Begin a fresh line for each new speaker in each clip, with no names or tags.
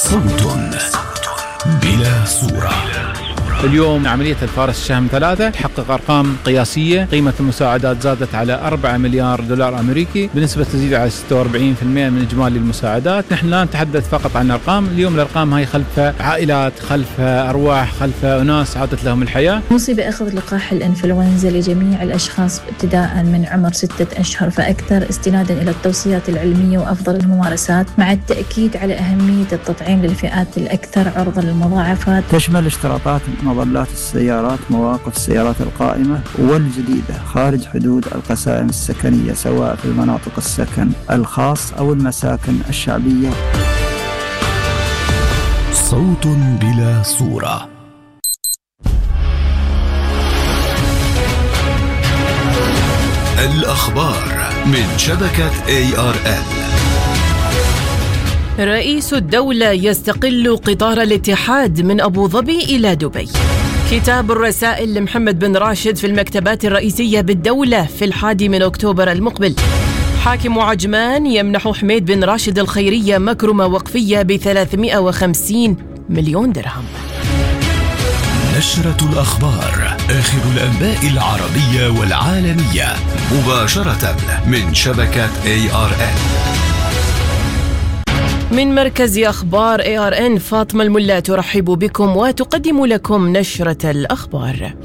صوت بلا صورة.
اليوم عملية الفارس الشهم 3 تحقق أرقام قياسية. قيمة المساعدات زادت على 4 مليار دولار أمريكي بنسبة تزيد على 46% من إجمالي المساعدات. نحن لا نتحدث فقط عن أرقام، اليوم الأرقام هي خلف عائلات، خلف أرواح، خلف أناس عادت لهم الحياة.
مصيبة أخذ لقاح الإنفلونزا لجميع الأشخاص ابتداء من عمر 6 أشهر فأكثر، استنادا إلى التوصيات العلمية وأفضل الممارسات، مع التأكيد على أهمية التطعيم للفئات الأكثر عرضة للمضاعفات.
تشمل اشتراطات مظلات السيارات، مواقف السيارات القائمة والجديدة خارج حدود القسائم السكنية، سواء في المناطق السكن الخاص أو المساكن الشعبية.
صوت بلا صورة. الأخبار من شبكة ARN.
رئيس الدولة يستقل قطار الاتحاد من أبو ظبي إلى دبي. كتاب الرسائل لمحمد بن راشد في المكتبات الرئيسية بالدولة في 1 أكتوبر المقبل. حاكم عجمان يمنح حميد بن راشد الخيرية مكرمة وقفية ب350 مليون درهم.
نشرة الأخبار، آخر الأنباء العربية والعالمية، مباشرة من شبكة ARN.
من مركز أخبار ARN فاطمة الملا ترحب بكم وتقدم لكم نشرة الأخبار.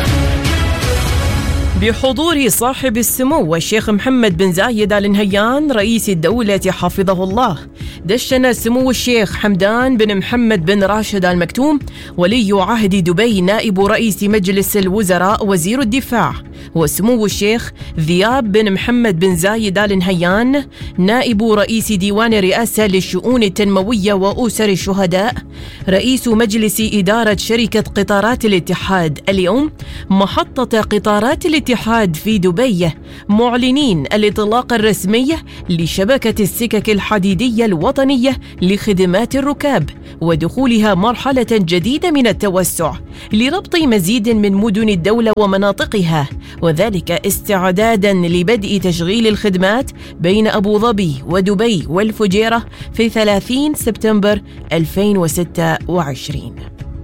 بحضور صاحب السمو والشيخ محمد بن زايد آل نهيان رئيس الدولة حفظه الله، دشن سمو الشيخ حمدان بن محمد بن راشد آل مكتوم ولي عهد دبي نائب رئيس مجلس الوزراء وزير الدفاع، وسمو الشيخ ذياب بن محمد بن زايد آل نهيان نائب رئيس ديوان الرئاسة للشؤون التنموية وأسر الشهداء رئيس مجلس إدارة شركة قطارات الاتحاد. اليوم محطة قطارات الاتحاد في دبي معلنين الإطلاق الرسمي لشبكة السكك الحديدية الوطنية لخدمات الركاب ودخولها مرحلة جديدة من التوسع لربط مزيد من مدن الدولة ومناطقها، وذلك استعدادا لبدء تشغيل الخدمات بين أبو ظبي ودبي والفجيرة في 30 سبتمبر 2026.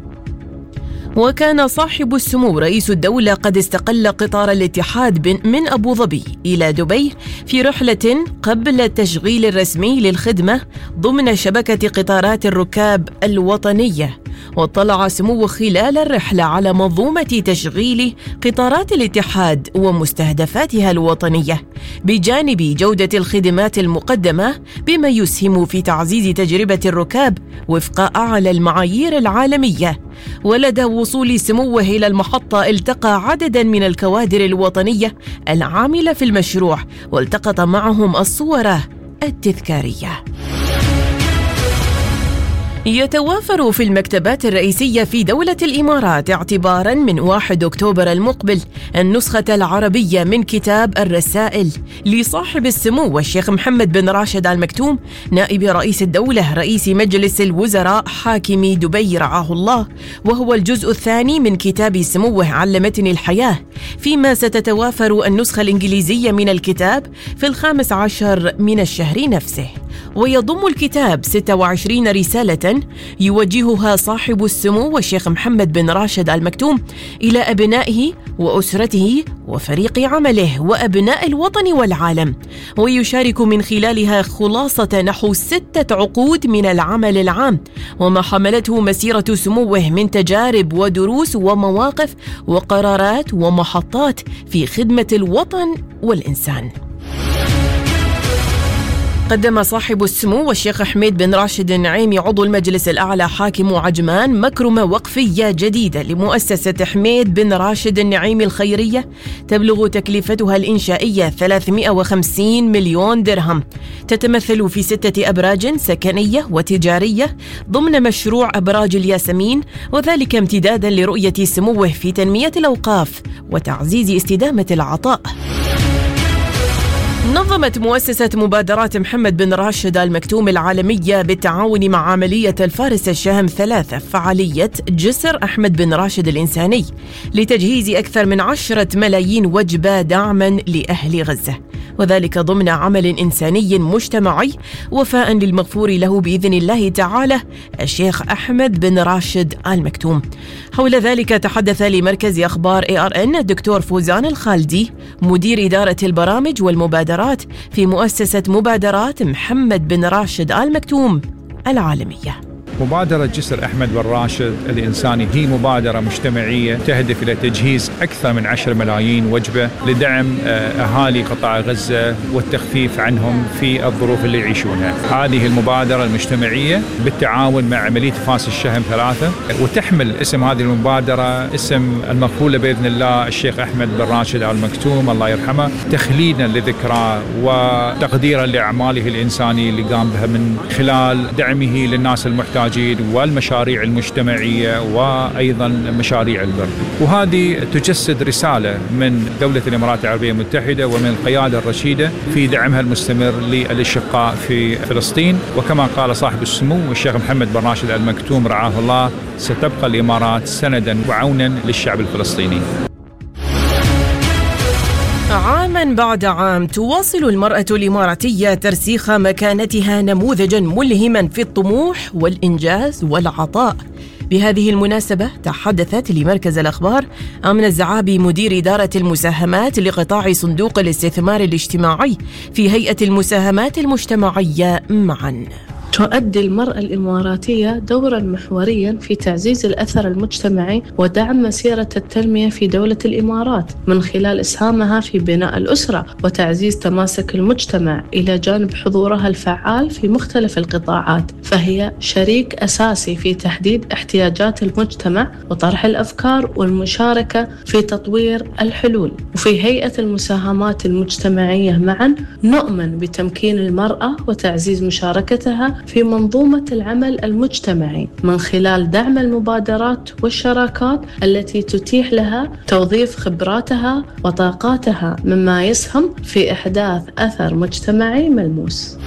وكان صاحب السمو رئيس الدولة قد استقل قطار الاتحاد من أبو ظبي إلى دبي في رحلة قبل التشغيل الرسمي للخدمة ضمن شبكة قطارات الركاب الوطنية. واطلع سموه خلال الرحلة على منظومة تشغيل قطارات الاتحاد ومستهدفاتها الوطنية بجانب جودة الخدمات المقدمة، بما يسهم في تعزيز تجربة الركاب وفق أعلى المعايير العالمية. ولدى وصول سموه إلى المحطة التقى عددا من الكوادر الوطنية العاملة في المشروع والتقط معهم الصور التذكارية. يتوافر في المكتبات الرئيسية في دولة الإمارات اعتباراً من 1 أكتوبر المقبل النسخة العربية من كتاب الرسائل لصاحب السمو والشيخ محمد بن راشد آل مكتوم نائب رئيس الدولة رئيس مجلس الوزراء حاكم دبي رعاه الله، وهو الجزء الثاني من كتاب سموه علمتني الحياة، فيما ستتوافر النسخة الإنجليزية من الكتاب في 15 من الشهر نفسه. ويضم الكتاب 26 رسالة يوجهها صاحب السمو والشيخ محمد بن راشد آل مكتوم إلى أبنائه وأسرته وفريق عمله وأبناء الوطن والعالم، ويشارك من خلالها خلاصة نحو 6 عقود من العمل العام وما حملته مسيرة سموه من تجارب ودروس ومواقف وقرارات ومحطات في خدمة الوطن والإنسان. قدم صاحب السمو والشيخ حميد بن راشد النعيمي عضو المجلس الأعلى حاكم عجمان مكرمة وقفية جديدة لمؤسسة حميد بن راشد النعيمي الخيرية تبلغ تكلفتها الإنشائية 350 مليون درهم، تتمثل في 6 أبراج سكنية وتجارية ضمن مشروع أبراج الياسمين، وذلك امتدادا لرؤية سموه في تنمية الأوقاف وتعزيز استدامة العطاء. نظمت مؤسسة مبادرات محمد بن راشد آل مكتوم العالمية بالتعاون مع عملية الفارس الشهم 3 فعالية جسر أحمد بن راشد الإنساني لتجهيز أكثر من 10 ملايين وجبة دعما لأهل غزة. وذلك ضمن عمل إنساني مجتمعي وفاء للمغفور له بإذن الله تعالى الشيخ أحمد بن راشد آل مكتوم. حول ذلك تحدث لمركز أخبار ARN الدكتور فوزان الخالدي مدير إدارة البرامج والمبادرات في مؤسسة مبادرات محمد بن راشد آل مكتوم العالمية.
مبادرة جسر أحمد بن راشد الإنساني هي مبادرة مجتمعية تهدف إلى تجهيز أكثر من 10 ملايين وجبة لدعم أهالي قطاع غزة والتخفيف عنهم في الظروف اللي يعيشونها. هذه المبادرة المجتمعية بالتعاون مع عملية فاس الشهم 3، وتحمل اسم هذه المبادرة اسم المغفور بإذن الله الشيخ أحمد بن راشد آل مكتوم الله يرحمه، تخليدا لذكرى وتقديرا لأعماله الإنسانية اللي قام بها من خلال دعمه للناس المحتاجين والمشاريع المجتمعية وأيضا مشاريع البر. وهذه تجسد رسالة من دولة الإمارات العربية المتحدة ومن القيادة الرشيدة في دعمها المستمر للأشقاء في فلسطين. وكما قال صاحب السمو الشيخ محمد بن راشد آل مكتوم رعاه الله، ستبقى الإمارات سندا وعونا للشعب الفلسطيني.
عاما بعد عام تواصل المرأة الإماراتية ترسيخ مكانتها نموذجا ملهما في الطموح والإنجاز والعطاء. بهذه المناسبة تحدثت لمركز الأخبار آمنة الزعابي مدير إدارة المساهمات لقطاع صندوق الاستثمار الاجتماعي في هيئة المساهمات المجتمعية معا.
تؤدي المرأة الإماراتية دورا محوريا في تعزيز الأثر المجتمعي ودعم مسيرة التنمية في دولة الإمارات من خلال إسهامها في بناء الأسرة وتعزيز تماسك المجتمع إلى جانب حضورها الفعال في مختلف القطاعات. فهي شريك أساسي في تحديد احتياجات المجتمع وطرح الأفكار والمشاركة في تطوير الحلول. وفي هيئة المساهمات المجتمعية معا نؤمن بتمكين المرأة وتعزيز مشاركتها في منظومة العمل المجتمعي من خلال دعم المبادرات والشراكات التي تتيح لها توظيف خبراتها وطاقاتها، مما يسهم في إحداث أثر مجتمعي ملموس.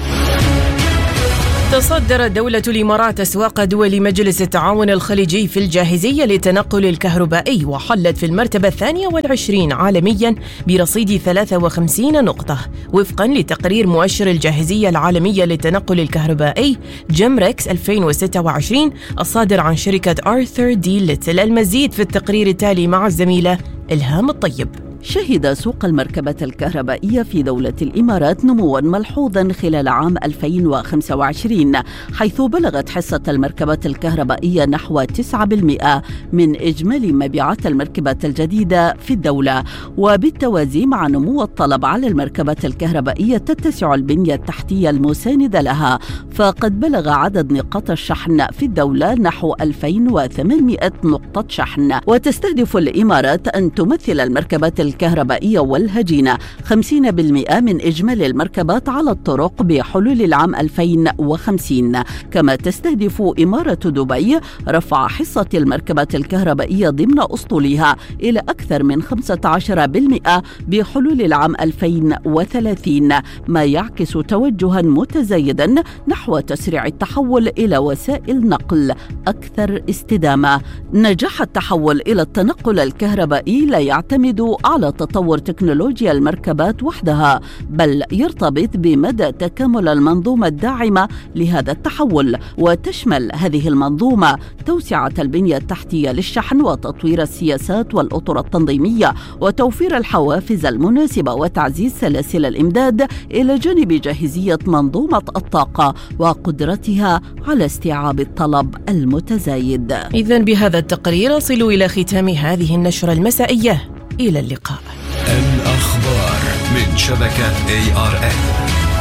تصدرت دولة الإمارات أسواق دول مجلس التعاون الخليجي في الجاهزية للتنقل الكهربائي، وحلت في المرتبة 22 عالميا برصيد 53 نقطة وفقا لتقرير مؤشر الجاهزية العالمية للتنقل الكهربائي جمركس 2026 الصادر عن شركة آرثر دي ليتل. المزيد في التقرير التالي مع الزميلة إلهام الطيب.
شهد سوق المركبة الكهربائية في دولة الإمارات نمواً ملحوظاً خلال عام 2025، حيث بلغت حصة المركبات الكهربائية نحو 9% من إجمالي مبيعات المركبات الجديدة في الدولة. وبالتوازي مع نمو الطلب على المركبات الكهربائية تتسع البنية التحتية المساندة لها، فقد بلغ عدد نقاط الشحن في الدولة نحو 2800 نقطة شحن. وتستهدف الإمارات أن تمثل المركبات الكهربائية والهجينة 50% من إجمالي المركبات على الطرق بحلول العام 2050. كما تستهدف إمارة دبي رفع حصة المركبات الكهربائية ضمن أسطولها إلى أكثر من 15% بحلول العام 2030، ما يعكس توجها متزايدا نحو تسريع التحول إلى وسائل نقل أكثر استدامة. نجاح التحول إلى التنقل الكهربائي لا يعتمد على تطور تكنولوجيا المركبات وحدها، بل يرتبط بمدى تكامل المنظومة الداعمة لهذا التحول، وتشمل هذه المنظومة توسعة البنية التحتية للشحن وتطوير السياسات والأطر التنظيمية وتوفير الحوافز المناسبة وتعزيز سلاسل الإمداد، إلى جانب جاهزية منظومة الطاقة وقدرتها على استيعاب الطلب المتزايد.
إذن بهذا التقرير نصل إلى ختام هذه النشرة المسائية. إلى اللقاء.
الأخبار من شبكة ARN.